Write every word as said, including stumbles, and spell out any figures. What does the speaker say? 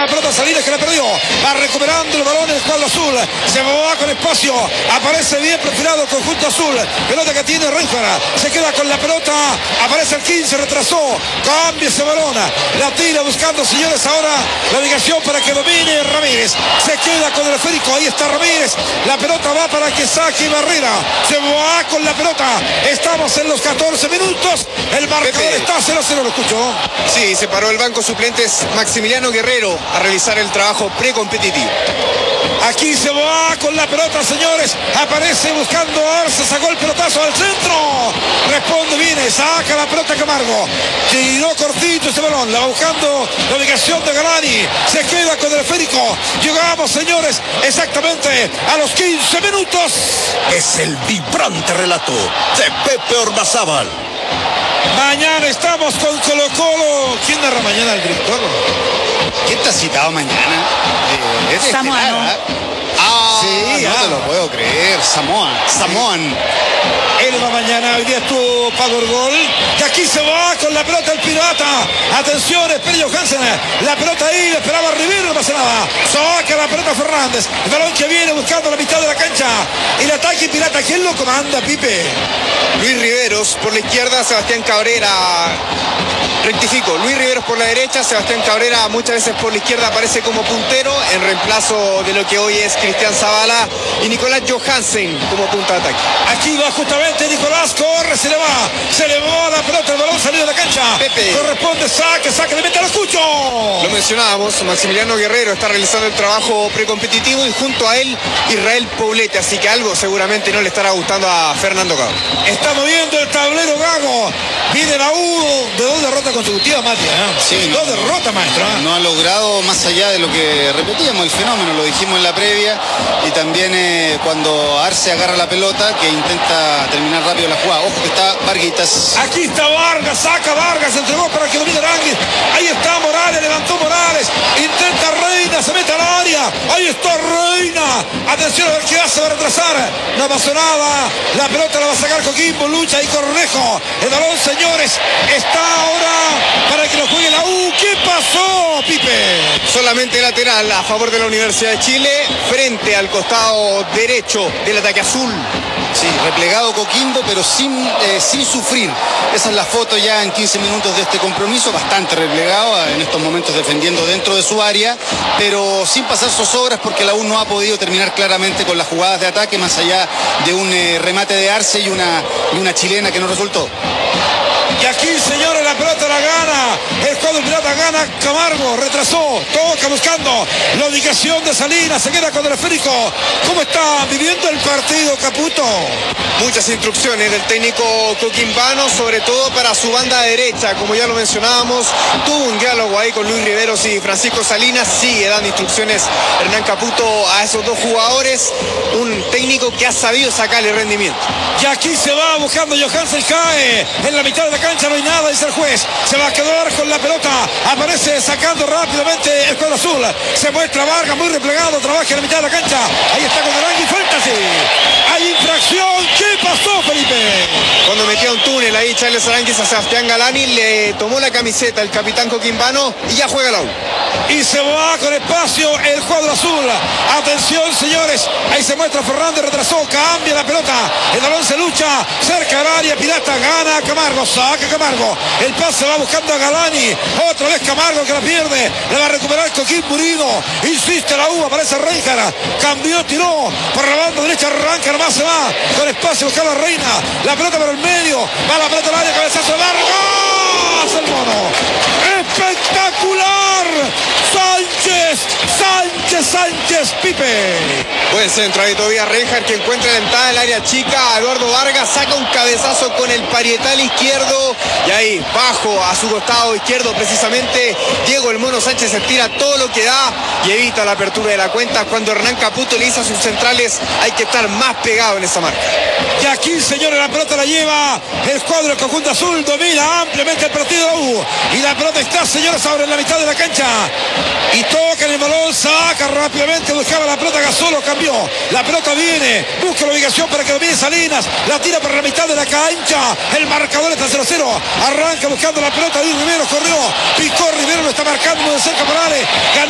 la pelota Salinas, que la perdió. Va recuperando el balón en el cuadro azul. Se va con espacio. Aparece bien perfilado el conjunto azul. Pelota que tiene Reinhardt. Se queda con la pelota. Aparece el quince, retrasó. Cambia ese balón. La tira buscando, señores, ahora la ubicación para que domine Ramírez. Se queda con el esférico. Ahí está Ramírez. La pelota va para que saque Barrera. Se va con la pelota. Estamos en los catorce minutos. El marcador Pepe. está cero a cero. Lo escucho. Sí, se paró el banco suplentes Maximiliano Guerrero a realizar el trabajo precompetitivo. Aquí se va con la pelota, señores. Aparece buscando a Arce. Sacó el pelotazo al centro. Responde, viene, saca la pelota Camargo. Tiró cortito ese balón. La va buscando la ubicación de Galani. Se queda con el esférico. Llegamos, señores, exactamente a los quince minutos. Es el vibrante relato de Pepe Ormazábal. Mañana estamos con Colo Colo. ¿Quién narra mañana el director? ¿Quién está citado mañana? Eh, es Samoa, estelar, ¿no? ¿eh? Ah, Sí, no ah. te lo puedo creer. Samoa, Samoan. Él va mañana, hoy día estuvo Pago el gol. Y aquí se va con la pelota el pirata. Atención, espera Johansen. La pelota ahí, le esperaba Rivero, no pasa nada. Saca la pelota Fernández. El balón que viene buscando la mitad de la cancha. El ataque pirata, ¿quién lo comanda, Pipe? Luis Riveros por la izquierda, Sebastián Cabrera. Rectifico, Luis Riveros por la derecha, Sebastián Cabrera muchas veces por la izquierda aparece como puntero en reemplazo de lo que hoy es Cristian Zavala y Nicolás Johansen como punta de ataque. Aquí va justamente Nicolás, corre, se le va, se le va la pelota, el balón salió de la cancha. Pepe. Corresponde, saque, saque, le mete al escucho. Lo mencionábamos, Maximiliano Guerrero está realizando el trabajo precompetitivo y junto a él Israel Poblete, así que algo seguramente no le estará gustando a Fernando Gago. Está moviendo el tablero Gago. Viene la U de dos derrotas consecutivas, Matías. ¿eh? Sí, dos no, derrotas, maestro. ¿eh? No ha logrado, más allá de lo que repetíamos, el fenómeno, lo dijimos en la previa, y también eh, cuando Arce agarra la pelota, que intenta terminar rápido la jugada. Ojo que está Varguitas. Aquí está Vargas, saca Vargas, entregó para que domine Aranguis. Ahí está Morales, levantó Morales. Intenta Reina, se mete al área. Ahí está Reina. Atención a ver qué hace, va a retrasar. No pasó nada. La pelota la va a sacar Coquimbo, lucha y Cornejo. El balón, señores, está ahora para que lo juegue la U. ¿Qué pasó, Pipe? Solamente lateral a favor de la Universidad de Chile frente al costado derecho del ataque azul. Sí, replegado Coquimbo, pero sin, eh, sin sufrir. Esa es la foto ya en quince minutos de este compromiso, bastante replegado, en estos momentos defendiendo dentro de su área, pero sin pasar zozobras porque la U no ha podido terminar claramente con las jugadas de ataque, más allá de un eh, remate de Arce y una, y una chilena que no resultó. Y aquí, señores, la pelota la gana. El cuadro pirata gana. Camargo retrasó. Toca buscando la ubicación de Salinas. Se queda con el esférico. ¿Cómo está viviendo el partido, Caputo? Muchas instrucciones del técnico coquimbano, sobre todo para su banda derecha. Como ya lo mencionábamos, tuvo un diálogo ahí con Luis Riveros y Francisco Salinas. Sigue dando instrucciones Hernán Caputo a esos dos jugadores. Un técnico que ha sabido sacarle rendimiento. Y aquí se va buscando Johansen, cae en la mitad de la cancha, no hay nada, dice el juez. Se va a quedar con la pelota. Aparece sacando rápidamente el cuadro azul. Se muestra Vargas, muy replegado, trabaja en la mitad de la cancha. Ahí está con Arangui, falta, sí. Hay infracción. ¿Qué pasó, Felipe? Cuando metía un túnel ahí Charles Aránguiz a Sebastián Galani, le tomó la camiseta el capitán coquimbano y ya juega la U. Y se va con espacio el cuadro azul. Atención, señores. Ahí se muestra Fernández, retrasó, cambia la pelota. El balón se lucha cerca del área. Pirata gana Camargo, saca Camargo. El pase va buscando a Galani. Otra vez Camargo que la pierde. Le va a recuperar Coquín Murino. Insiste la U, aparece Reinhardt. Cambió, tiró por la banda derecha, arranca, nomás se va. Con espacio buscar a Reina. La pelota por el medio. Va la pelota al área, cabezazo de Vargas. El mono. Espectacular. Sánchez, Sánchez, Sánchez, Pipe. Buen centro ahí todavía Reinhardt, que encuentra la entrada del área chica. Eduardo Vargas saca un cabezazo con el parietal izquierdo. Y ahí, bajo a su costado izquierdo precisamente, Diego el Mono Sánchez estira todo lo que da y evita la apertura de la cuenta. Cuando Hernán Caputo le dice a sus centrales, hay que estar más pegado en esa marca. Y aquí, señores, la pelota la lleva el cuadro del conjunto azul. Domina ampliamente el partido de la U. Y la pelota está, señores, ahora en la mitad de la cancha. Y toca en el balón, saca rápidamente, buscaba la pelota, Gasolo cambió. La pelota viene, busca la ubicación para que domine Salinas. La tira por la mitad de la cancha. El marcador está cero cero. Arranca buscando la pelota. Luis Rivero corrió. Picó Rivero, lo está marcando muy de cerca Morales. Ganó